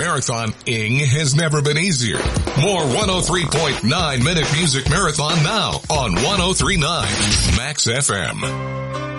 marathoning has never been easier. More 103.9 Minute Music Marathon now on 103.9 Max FM.